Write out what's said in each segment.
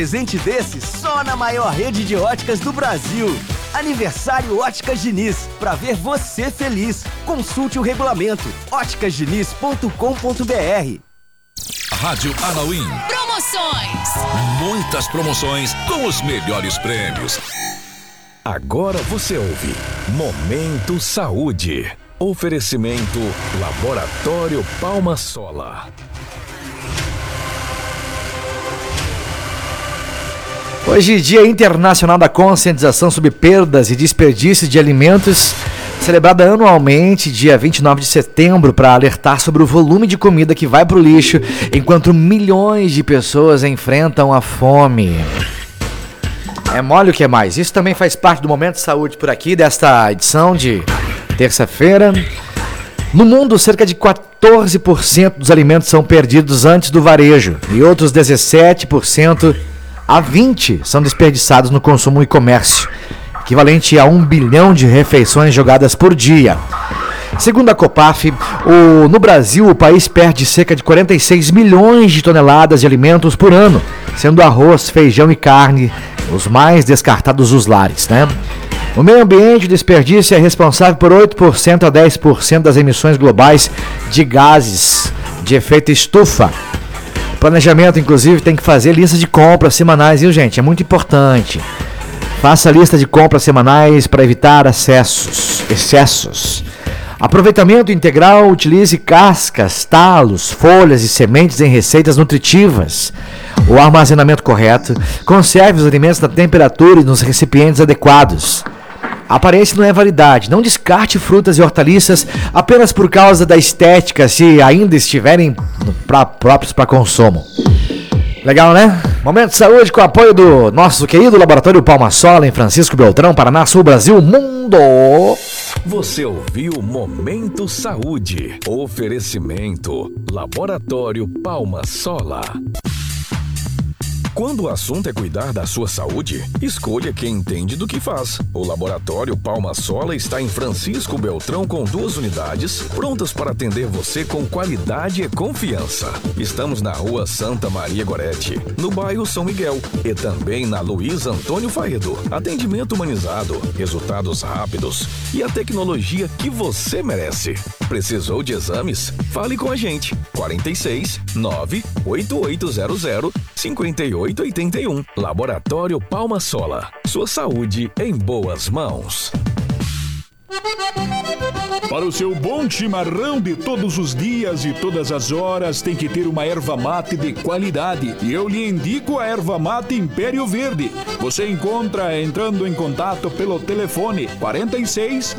Presente desse só na maior rede de óticas do Brasil. Aniversário Óticas Diniz, pra ver você feliz. Consulte o regulamento óticasdiniz.com.br. Rádio Anauim. Promoções. Muitas promoções com os melhores prêmios. Agora você ouve Momento Saúde. Oferecimento Laboratório Palma Sola. Hoje, Dia Internacional da Conscientização sobre Perdas e Desperdícios de Alimentos, celebrada anualmente, dia 29 de setembro, para alertar sobre o volume de comida que vai para o lixo, enquanto milhões de pessoas enfrentam a fome. É mole o que é mais. Isso também faz parte do Momento Saúde por aqui, desta edição de terça-feira. No mundo, cerca de 14% dos alimentos são perdidos antes do varejo e outros 17% a 20% são desperdiçados no consumo e comércio, equivalente a 1 bilhão de refeições jogadas por dia. Segundo a Copaf, no Brasil o país perde cerca de 46 milhões de toneladas de alimentos por ano, sendo arroz, feijão e carne os mais descartados dos lares, né? O meio ambiente, o desperdício é responsável por 8% a 10% das emissões globais de gases de efeito estufa. Planejamento, inclusive, tem que fazer listas de compras semanais, viu, gente? É muito importante. Faça lista de compras semanais para evitar excessos. Aproveitamento integral, utilize cascas, talos, folhas e sementes em receitas nutritivas. O armazenamento correto, conserve os alimentos na temperatura e nos recipientes adequados. Aparência não é validade. Não descarte frutas e hortaliças apenas por causa da estética, se ainda estiverem próprios para consumo. Legal, né? Momento de saúde com o apoio do nosso querido Laboratório Palma Sola, em Francisco Beltrão, Paraná, Sul, Brasil, Mundo. Você ouviu Momento Saúde. Oferecimento Laboratório Palma Sola. Quando o assunto é cuidar da sua saúde, escolha quem entende do que faz. O Laboratório Palma Sola está em Francisco Beltrão com 2 unidades, prontas para atender você com qualidade e confiança. Estamos na Rua Santa Maria Gorete, no bairro São Miguel, e também na Luiz Antônio Faedo. Atendimento humanizado, resultados rápidos e a tecnologia que você merece. Precisou de exames? Fale com a gente. 46 98800 5881. Laboratório Palma Sola. Sua saúde em boas mãos. Para o seu bom chimarrão de todos os dias e todas as horas, tem que ter uma erva mate de qualidade. E eu lhe indico a erva mate Império Verde. Você encontra entrando em contato pelo telefone 46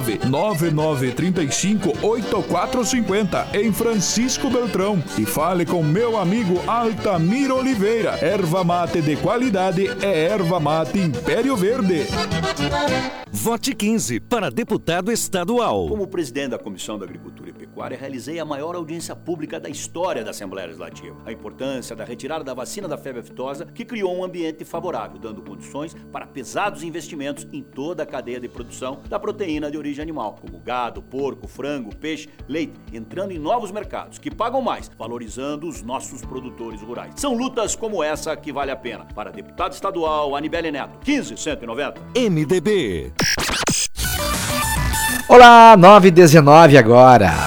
99935 8450 em Francisco Beltrão. E fale com meu amigo Altamir Oliveira. Erva mate de qualidade é erva mate Império Verde. Vote 15 para deputado estadual. Como presidente da Comissão da Agricultura e Pecuária, realizei a maior audiência pública da história da Assembleia Legislativa. A importância da retirada da vacina da febre aftosa, que criou um ambiente favorável, dando condições para pesados investimentos em toda a cadeia de produção da proteína de origem animal, como gado, porco, frango, peixe, leite, entrando em novos mercados que pagam mais, valorizando os nossos produtores rurais. São lutas como essa que vale a pena. Para deputado estadual, Anibele Neto, 15190. MDB. Olá, 9h19 agora.